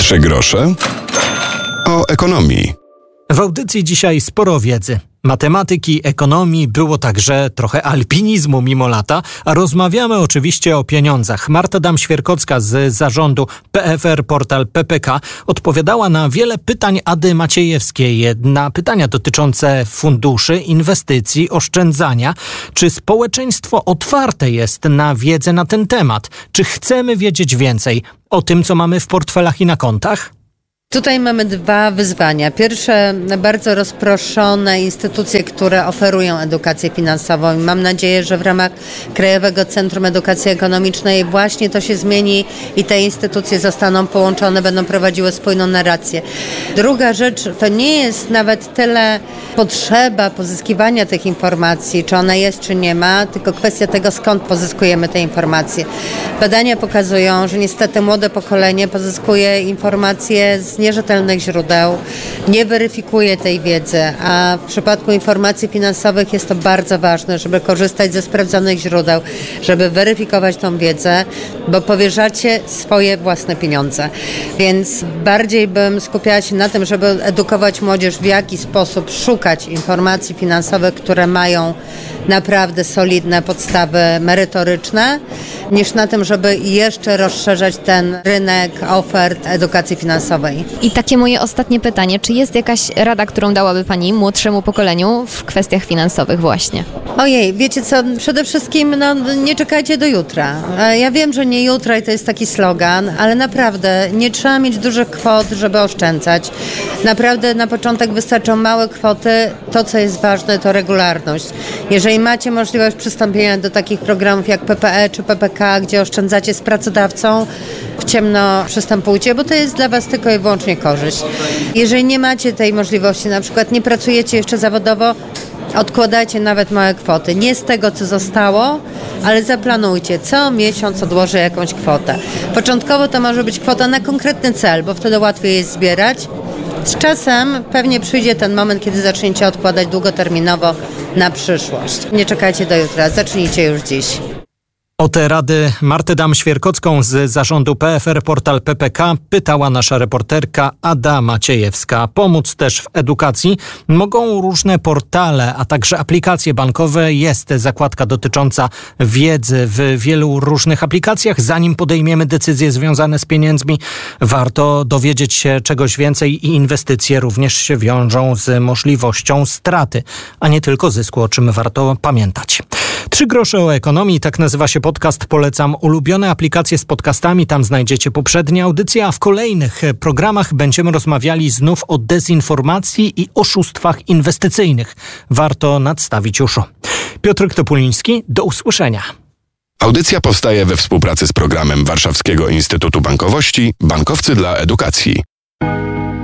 3 grosze o ekonomii. W audycji dzisiaj sporo wiedzy. Matematyki, ekonomii, było także trochę alpinizmu mimo lata, a rozmawiamy oczywiście o pieniądzach. Marta Dam-Świerkocka z zarządu PFR Portal PPK odpowiadała na wiele pytań Ady Maciejewskiej. Na pytania dotyczące funduszy, inwestycji, oszczędzania. Czy społeczeństwo otwarte jest na wiedzę na ten temat? Czy chcemy wiedzieć więcej o tym, co mamy w portfelach i na kontach? Tutaj mamy 2 wyzwania. Pierwsze, bardzo rozproszone instytucje, które oferują edukację finansową. I mam nadzieję, że w ramach Krajowego Centrum Edukacji Ekonomicznej właśnie to się zmieni i te instytucje zostaną połączone, będą prowadziły spójną narrację. Druga rzecz, to nie jest nawet tyle potrzeba pozyskiwania tych informacji, czy ona jest, czy nie ma, tylko kwestia tego, skąd pozyskujemy te informacje. Badania pokazują, że niestety młode pokolenie pozyskuje informacje z nierzetelnych źródeł, nie weryfikuje tej wiedzy, a w przypadku informacji finansowych jest to bardzo ważne, żeby korzystać ze sprawdzonych źródeł, żeby weryfikować tą wiedzę, bo powierzacie swoje własne pieniądze. Więc bardziej bym skupiała się na tym, żeby edukować młodzież, w jaki sposób szukać informacji finansowych, które mają naprawdę solidne podstawy merytoryczne, niż na tym, żeby jeszcze rozszerzać ten rynek ofert edukacji finansowej. I takie moje ostatnie pytanie, czy jest jakaś rada, którą dałaby Pani młodszemu pokoleniu w kwestiach finansowych właśnie? Ojej, wiecie co, przede wszystkim nie czekajcie do jutra. Ja wiem, że nie jutra i to jest taki slogan, ale naprawdę nie trzeba mieć dużych kwot, żeby oszczędzać. Naprawdę na początek wystarczą małe kwoty. To, co jest ważne, to regularność. Jeżeli macie możliwość przystąpienia do takich programów jak PPE czy PPK, gdzie oszczędzacie z pracodawcą, w ciemno przystępujcie, bo to jest dla Was tylko i wyłącznie korzyść. Jeżeli nie macie tej możliwości, na przykład nie pracujecie jeszcze zawodowo, odkładajcie nawet małe kwoty. Nie z tego, co zostało, ale zaplanujcie. Co miesiąc odłożę jakąś kwotę. Początkowo to może być kwota na konkretny cel, bo wtedy łatwiej jest zbierać. Z czasem pewnie przyjdzie ten moment, kiedy zaczniecie odkładać długoterminowo na przyszłość. Nie czekajcie do jutra, zacznijcie już dziś. O te rady Martę Dam-Świerkocką z zarządu PFR Portal PPK pytała nasza reporterka Ada Maciejewska. Pomóc też w edukacji mogą różne portale, a także aplikacje bankowe. Jest zakładka dotycząca wiedzy w wielu różnych aplikacjach. Zanim podejmiemy decyzje związane z pieniędzmi, warto dowiedzieć się czegoś więcej i inwestycje również się wiążą z możliwością straty, a nie tylko zysku, o czym warto pamiętać. 3 grosze o ekonomii, tak nazywa się podcast. Polecam ulubione aplikacje z podcastami, tam znajdziecie poprzednie audycje, a w kolejnych programach będziemy rozmawiali znów o dezinformacji i oszustwach inwestycyjnych. Warto nadstawić uszu. Piotr Topuliński, do usłyszenia. Audycja powstaje we współpracy z programem Warszawskiego Instytutu Bankowości Bankowcy dla Edukacji.